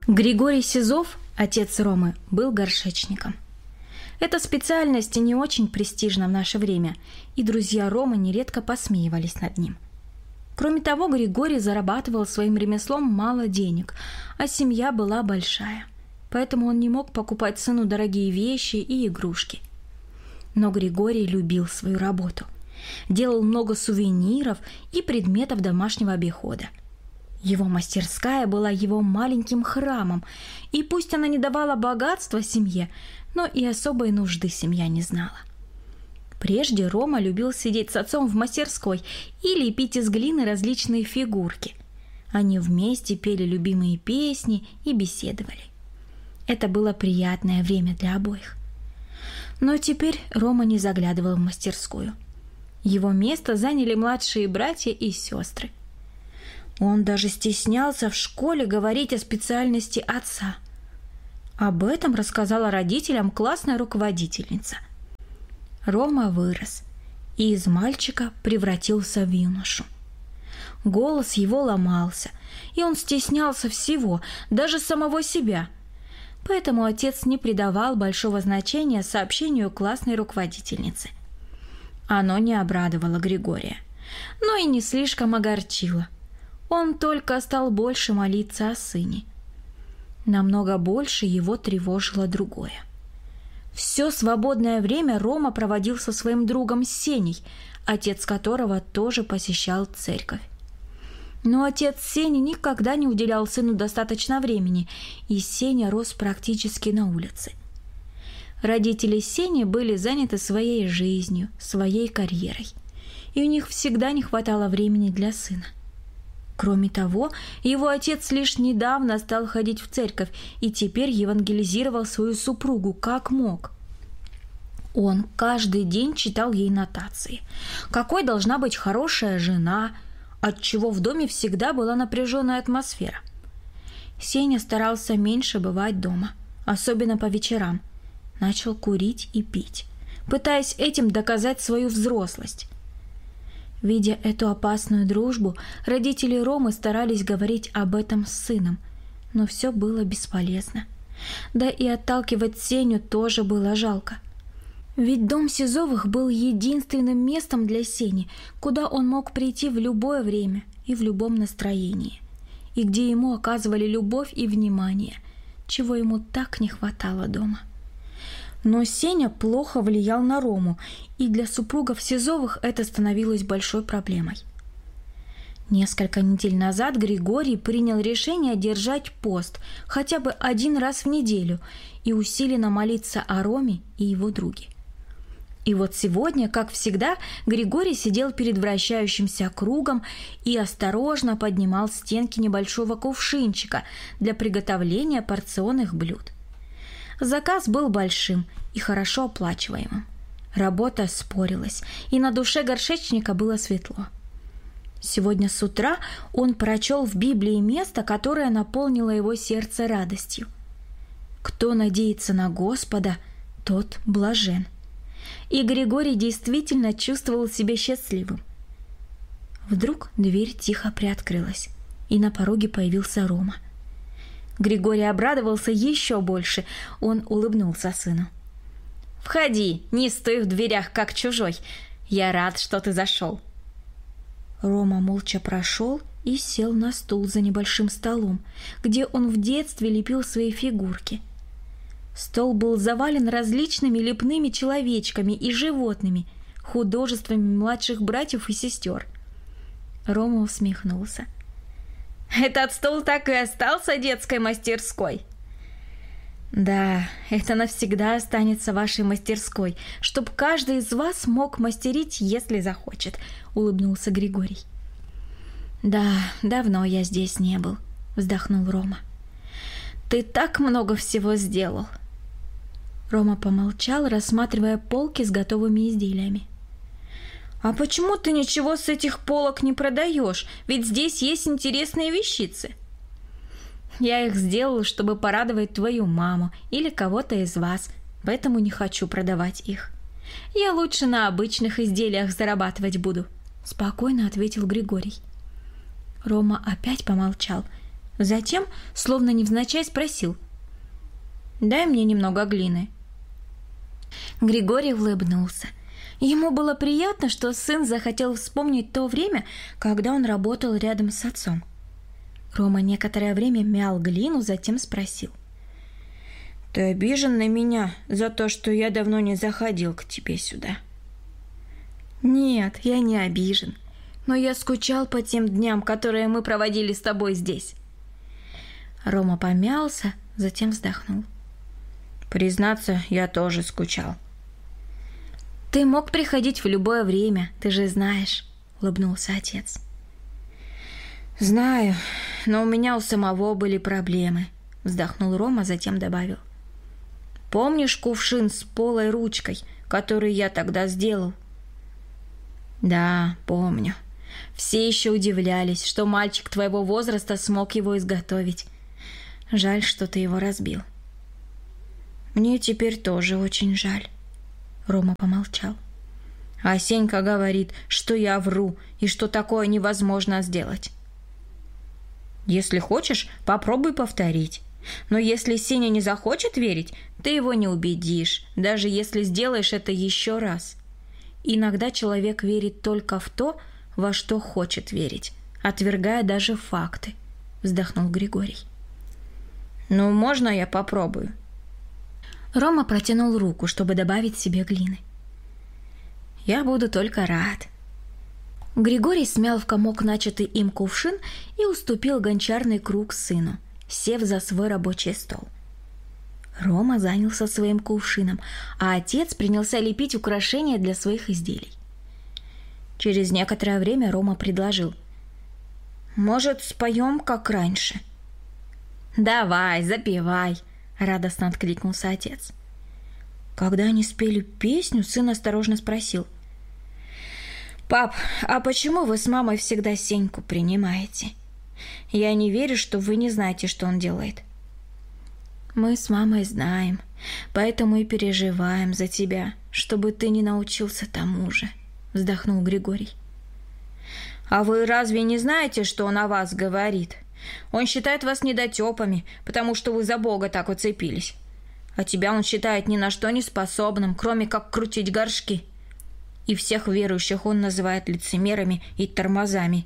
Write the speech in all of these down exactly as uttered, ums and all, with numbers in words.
Григорий Сизов, отец Ромы, был горшечником. Эта специальность не очень престижна в наше время, и друзья Ромы нередко посмеивались над ним. Кроме того, Григорий зарабатывал своим ремеслом мало денег, а семья была большая, поэтому он не мог покупать сыну дорогие вещи и игрушки. Но Григорий любил свою работу, делал много сувениров и предметов домашнего обихода. Его мастерская была его маленьким храмом, и пусть она не давала богатства семье, но и особой нужды семья не знала. Прежде Рома любил сидеть с отцом в мастерской и лепить из глины различные фигурки. Они вместе пели любимые песни и беседовали. Это было приятное время для обоих. Но теперь Рома не заглядывал в мастерскую. Его место заняли младшие братья и сестры. Он даже стеснялся в школе говорить о специальности отца. Об этом рассказала родителям классная руководительница. Рома вырос и из мальчика превратился в юношу. Голос его ломался, и он стеснялся всего, даже самого себя. Поэтому отец не придавал большого значения сообщению классной руководительницы. Оно не обрадовало Григория, но и не слишком огорчило. Он только стал больше молиться о сыне. Намного больше его тревожило другое. Все свободное время Рома проводил со своим другом Сеней, отец которого тоже посещал церковь. Но отец Сени никогда не уделял сыну достаточно времени, и Сеня рос практически на улице. Родители Сени были заняты своей жизнью, своей карьерой, и у них всегда не хватало времени для сына. Кроме того, его отец лишь недавно стал ходить в церковь и теперь евангелизировал свою супругу как мог. Он каждый день читал ей нотации. Какой должна быть хорошая жена, отчего в доме всегда была напряженная атмосфера. Сеня старался меньше бывать дома, особенно по вечерам. Начал курить и пить, пытаясь этим доказать свою взрослость. Видя эту опасную дружбу, родители Ромы старались говорить об этом с сыном, но все было бесполезно. Да и отталкивать Сеню тоже было жалко. Ведь дом Сизовых был единственным местом для Сени, куда он мог прийти в любое время и в любом настроении, и где ему оказывали любовь и внимание, чего ему так не хватало дома. Но Сеня плохо влиял на Рому, и для супругов Сизовых это становилось большой проблемой. Несколько недель назад Григорий принял решение держать пост хотя бы один раз в неделю и усиленно молиться о Роме и его друге. И вот сегодня, как всегда, Григорий сидел перед вращающимся кругом и осторожно поднимал стенки небольшого кувшинчика для приготовления порционных блюд. Заказ был большим и хорошо оплачиваемым. Работа спорилась, и на душе горшечника было светло. Сегодня с утра он прочел в Библии место, которое наполнило его сердце радостью. «Кто надеется на Господа, тот блажен». И Григорий действительно чувствовал себя счастливым. Вдруг дверь тихо приоткрылась, и на пороге появился Рома. Григорий обрадовался еще больше. Он улыбнулся сыну. «Входи, не стой в дверях, как чужой. Я рад, что ты зашел». Рома молча прошел и сел на стул за небольшим столом, где он в детстве лепил свои фигурки. Стол был завален различными лепными человечками и животными, художествами младших братьев и сестер. Рома усмехнулся. «Этот стол так и остался детской мастерской?» «Да, это навсегда останется вашей мастерской, чтоб каждый из вас мог мастерить, если захочет», — улыбнулся Григорий. «Да, давно я здесь не был», — вздохнул Рома. «Ты так много всего сделал». Рома помолчал, рассматривая полки с готовыми изделиями. «А почему ты ничего с этих полок не продаешь? Ведь здесь есть интересные вещицы». «Я их сделал, чтобы порадовать твою маму или кого-то из вас, поэтому не хочу продавать их. Я лучше на обычных изделиях зарабатывать буду», — спокойно ответил Григорий. Рома опять помолчал, Затем, словно невзначай, спросил: «Дай мне немного глины». Григорий улыбнулся. Ему было приятно, что сын захотел вспомнить то время, когда он работал рядом с отцом. Рома некоторое время мял глину, затем спросил: «Ты обижен на меня за то, что я давно не заходил к тебе сюда?» «Нет, я не обижен, но я скучал по тем дням, которые мы проводили с тобой здесь». Рома помялся, затем вздохнул. «Признаться, я тоже скучал». «Ты мог приходить в любое время, ты же знаешь», — улыбнулся отец. «Знаю, но у меня у самого были проблемы», — вздохнул Рома, затем добавил. «Помнишь кувшин с полой ручкой, который я тогда сделал?» «Да, помню. Все еще удивлялись, что мальчик твоего возраста смог его изготовить. Жаль, что ты его разбил». «Мне теперь тоже очень жаль», — Рома помолчал. «А Сенька говорит, что я вру и что такое невозможно сделать». «Если хочешь, попробуй повторить. Но если Сеня не захочет верить, ты его не убедишь, даже если сделаешь это еще раз. Иногда человек верит только в то, во что хочет верить, отвергая даже факты», — вздохнул Григорий. «Ну, можно я попробую?» Рома протянул руку, чтобы добавить себе глины. «Я буду только рад». Григорий смял в комок начатый им кувшин и уступил гончарный круг сыну, сев за свой рабочий стол. Рома занялся своим кувшином, а отец принялся лепить украшения для своих изделий. Через некоторое время Рома предложил: «Может, споем, как раньше?» «Давай, запевай!» — радостно откликнулся отец. Когда они спели песню, сын осторожно спросил: «Пап, а почему вы с мамой всегда Сеньку принимаете? Я не верю, что вы не знаете, что он делает». «Мы с мамой знаем, поэтому и переживаем за тебя, чтобы ты не научился тому же», — вздохнул Григорий. «А вы разве не знаете, что он о вас говорит? Он считает вас недотепами, потому что вы за Бога так уцепились. А тебя он считает ни на что не способным, кроме как крутить горшки. И всех верующих он называет лицемерами и тормозами».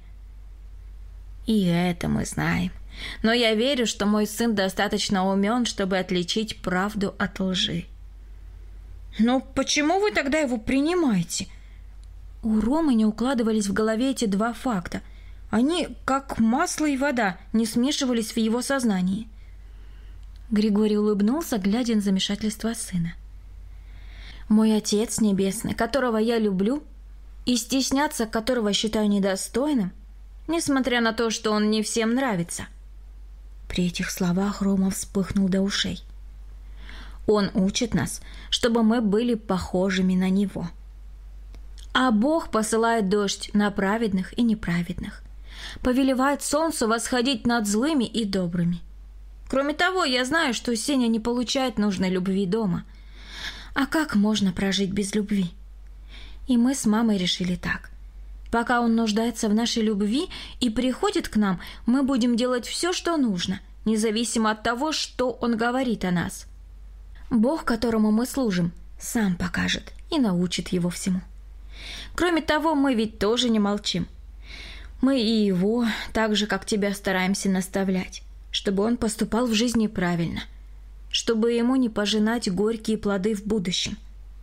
«И это мы знаем. Но я верю, что мой сын достаточно умен, чтобы отличить правду от лжи». «Но почему вы тогда его принимаете?» У Ромы не укладывались в голове эти два факта. Они, как масло и вода, не смешивались в его сознании. Григорий улыбнулся, глядя на замешательство сына. «Мой Отец Небесный, которого я люблю, и стесняться которого считаю недостойным, несмотря на то, что он не всем нравится». При этих словах Рома вспыхнул до ушей. «Он учит нас, чтобы мы были похожими на Него. А Бог посылает дождь на праведных и неправедных, повелевает солнцу восходить над злыми и добрыми. Кроме того, я знаю, что Сеня не получает нужной любви дома. А как можно прожить без любви? И мы с мамой решили так. Пока он нуждается в нашей любви и приходит к нам, мы будем делать все, что нужно, независимо от того, что он говорит о нас. Бог, которому мы служим, сам покажет и научит его всему. Кроме того, мы ведь тоже не молчим. Мы и его, так же, как тебя, стараемся наставлять, чтобы он поступал в жизни правильно, чтобы ему не пожинать горькие плоды в будущем».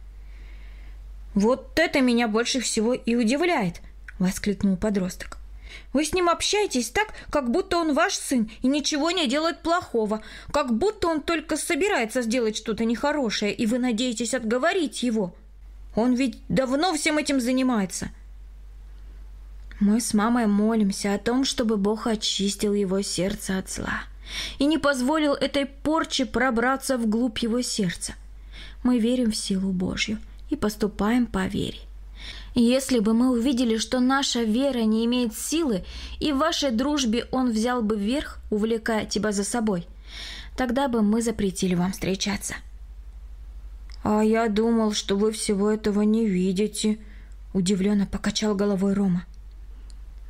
«Вот это меня больше всего и удивляет!» — воскликнул подросток. «Вы с ним общаетесь так, как будто он ваш сын и ничего не делает плохого, как будто он только собирается сделать что-то нехорошее, и вы надеетесь отговорить его. Он ведь давно всем этим занимается». «Мы с мамой молимся о том, чтобы Бог очистил его сердце от зла и не позволил этой порче пробраться вглубь его сердца. Мы верим в силу Божью и поступаем по вере. Если бы мы увидели, что наша вера не имеет силы, и в вашей дружбе он взял бы верх, увлекая тебя за собой, тогда бы мы запретили вам встречаться». «А я думал, что вы всего этого не видите», — удивленно покачал головой Рома.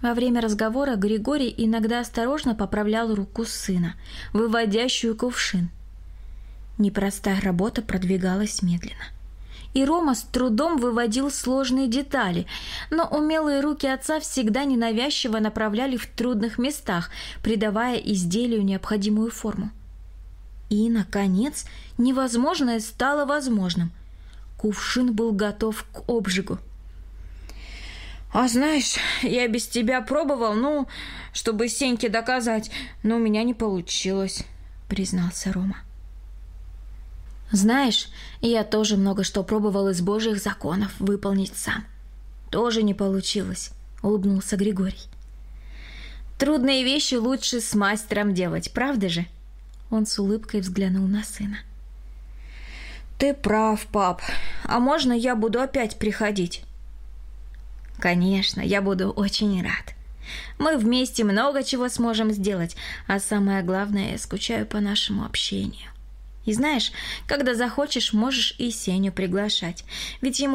Во время разговора Григорий иногда осторожно поправлял руку сына, выводящую кувшин. Непростая работа продвигалась медленно. И Рома с трудом выводил сложные детали, но умелые руки отца всегда ненавязчиво направляли в трудных местах, придавая изделию необходимую форму. И, наконец, невозможное стало возможным. Кувшин был готов к обжигу. «А знаешь, я без тебя пробовал, ну, чтобы Сеньке доказать, но у меня не получилось», — признался Рома. «Знаешь, я тоже много что пробовал из Божьих законов выполнить сам. Тоже не получилось», — улыбнулся Григорий. «Трудные вещи лучше с мастером делать, правда же?» Он с улыбкой взглянул на сына. «Ты прав, пап. А можно я буду опять приходить?» «Конечно, я буду очень рад. Мы вместе много чего сможем сделать, а самое главное, я скучаю по нашему общению. И знаешь, когда захочешь, можешь и Сеню приглашать, ведь ему